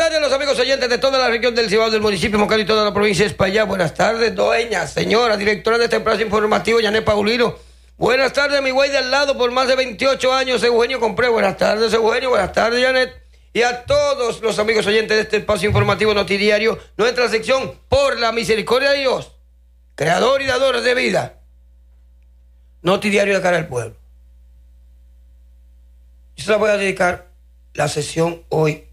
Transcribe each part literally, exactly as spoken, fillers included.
tardes a los amigos oyentes de toda la región del Cibao, del municipio Moncada y toda la provincia de España. Buenas tardes, dueña, señora, directora de este espacio informativo, Yanet Paulino. Buenas tardes, mi güey de al lado por más de veintiocho años, Eugenio Compré. Buenas tardes, Eugenio. Buenas tardes, Yanet. Y a todos los amigos oyentes de este espacio informativo Notidiario, nuestra sección Por la Misericordia de Dios, creador y dador de vida. Notidiario de cara al pueblo. Yo se la voy a dedicar la sesión hoy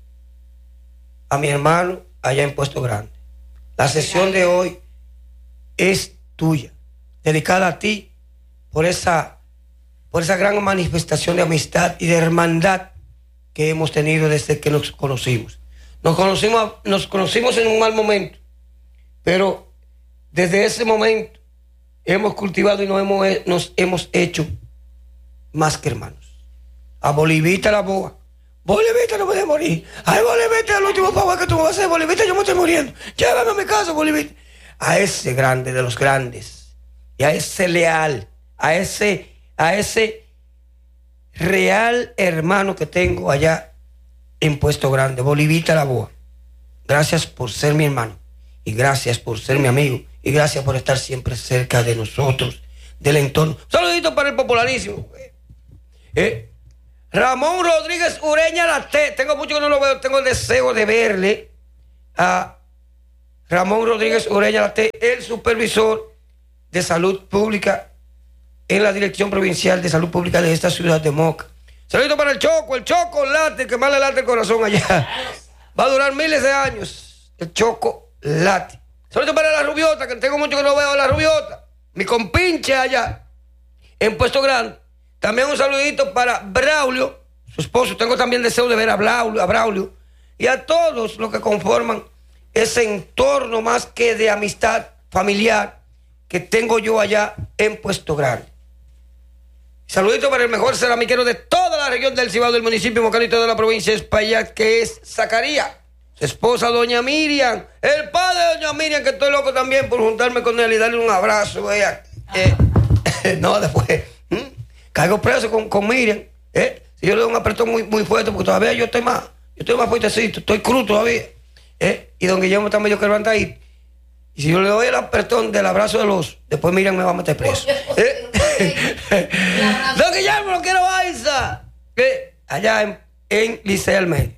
a mi hermano allá en Puesto Grande. La sesión de hoy es tuya, dedicada a ti por esa, por esa gran manifestación de amistad y de hermandad que hemos tenido desde que nos conocimos. Nos conocimos, nos conocimos en un mal momento, pero desde ese momento hemos cultivado y nos hemos, nos hemos hecho más que hermanos. A Bolivita la boa. Bolivita no puede morir. Ay, Bolivita, el último favor que tú me vas a hacer, Bolivita, yo me estoy muriendo. Llévame a mi casa, Bolivita. A ese grande de los grandes, y a ese leal, a ese, a ese real hermano que tengo allá en Puesto Grande, Bolivita la boa. Gracias por ser mi hermano, y gracias por ser mi amigo, y gracias por estar siempre cerca de nosotros, del entorno. Un saludito para el popularísimo. ¿Eh? Ramón Rodríguez Ureña Laté. Tengo mucho que no lo veo, tengo el deseo de verle a Ramón Rodríguez Ureña Laté, el supervisor de salud pública en la Dirección Provincial de Salud Pública de esta ciudad de Moca. Saludito para el Choco, el Choco late, que más le late el corazón allá. Va a durar miles de años. El Choco late. Saludito para la Rubiota, que tengo mucho que no veo a la Rubiota. Mi compinche allá en Puesto Grande. También un saludito para Braulio, su esposo. Tengo también deseo de ver a Braulio, a Braulio y a todos los que conforman ese entorno más que de amistad familiar que tengo yo allá en Puesto Grande. Saludito para el mejor ceramiquero de toda la región del Cibao, del municipio Moncada y toda la provincia de España, que es Zacarías. Su esposa, doña Miriam. El padre de doña Miriam, que estoy loco también por juntarme con él y darle un abrazo. Ella, eh, no, después... ¿hmm? Caigo preso con, con Miriam, ¿eh? Si yo le doy un apretón muy, muy fuerte, porque todavía yo estoy más, yo estoy más fuertecito, estoy crudo todavía, ¿eh? Y don Guillermo está medio que levanta ahí. Y si yo le doy el apretón del abrazo de los, después Miriam me va a meter preso. ¿Eh? Don Guillermo, no quiero Baiza. ¿Eh? Allá en, en Licea Almeida.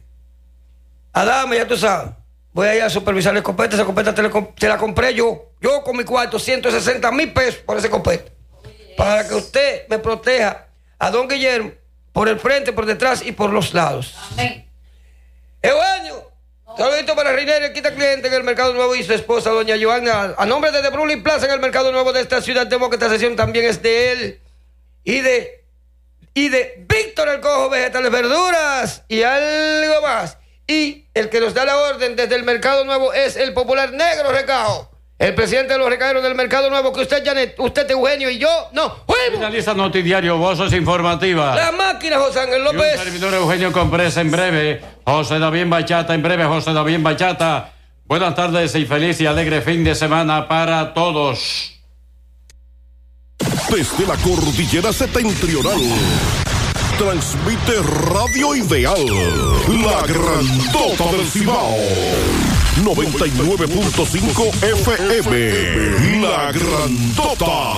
Adame, ya tú sabes, voy a ir a supervisar la escopeta. Esa escopeta te la, te la compré yo, yo con mi cuarto, ciento sesenta mil pesos por esa escopeta. Para que usted me proteja a don Guillermo por el frente, por detrás y por los lados. Amén. Eugenio, no. Saludito para Reiner, el quita cliente en el Mercado Nuevo y su esposa, doña Joana, a nombre de The Brulin Plaza en el Mercado Nuevo de esta ciudad de Moca. Esta sesión también es de él y de, y de Víctor el Cojo, vegetales, verduras y algo más. Y el que nos da la orden desde el Mercado Nuevo es el popular Negro Recajo, el presidente de los recaderos del Mercado Nuevo, que usted, Janet, usted, Eugenio y yo, no, fuimos. Finaliza Notidiario, Voces Informativas. La máquina, José Ángel López. Y un servidor, Eugenio Comprés, en breve. José David Bachata, en breve, José David Bachata. Buenas tardes y feliz y alegre fin de semana para todos. Desde la cordillera septentrional, transmite Radio Ideal, la grandota del Cibao. noventa y nueve punto cinco F M, La Grandota.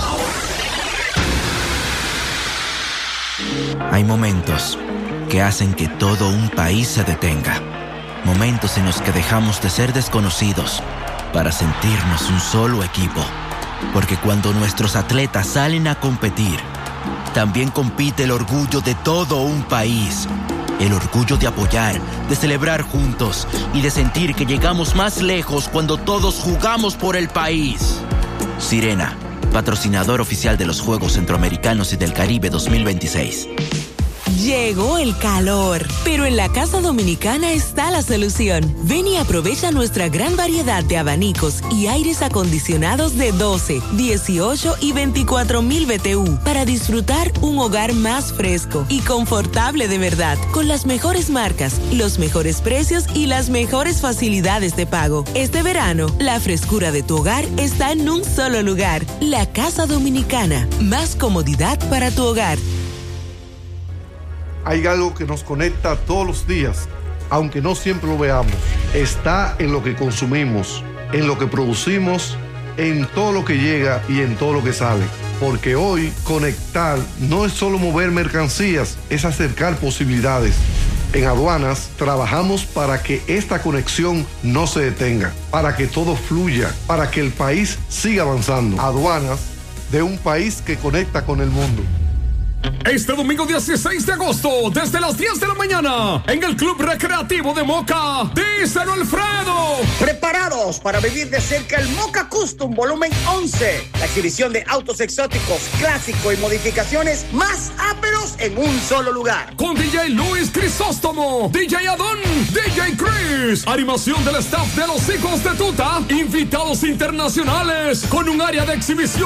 Hay momentos que hacen que todo un país se detenga. Momentos en los que dejamos de ser desconocidos para sentirnos un solo equipo. Porque cuando nuestros atletas salen a competir, también compite el orgullo de todo un país. El orgullo de apoyar, de celebrar juntos y de sentir que llegamos más lejos cuando todos jugamos por el país. Sirena, patrocinador oficial de los Juegos Centroamericanos y del Caribe dos mil veintiséis. Llegó el calor, pero en la Casa Dominicana está la solución. Ven y aprovecha nuestra gran variedad de abanicos y aires acondicionados de doce, dieciocho y veinticuatro mil B T U para disfrutar un hogar más fresco y confortable de verdad, con las mejores marcas, los mejores precios y las mejores facilidades de pago. Este verano, la frescura de tu hogar está en un solo lugar. La Casa Dominicana, más comodidad para tu hogar. Hay algo que nos conecta todos los días aunque no siempre lo veamos, está en lo que consumimos, en lo que producimos, en todo lo que llega y en todo lo que sale. Porque hoy conectar no es solo mover mercancías, es acercar posibilidades. En Aduanas trabajamos para que esta conexión no se detenga, para que todo fluya, para que el país siga avanzando. Aduanas, de un país que conecta con el mundo. Este domingo dieciséis de agosto, desde las diez de la mañana, en el Club Recreativo de Moca, díselo Alfredo. Preparados para vivir de cerca el Moca Custom Volumen once, la exhibición de autos exóticos, clásicos y modificaciones más áperos en un solo lugar. Con D J Luis Crisóstomo, D J Adón, D J Chris, animación del staff de los Hijos de Tuta, invitados internacionales, con un área de exhibición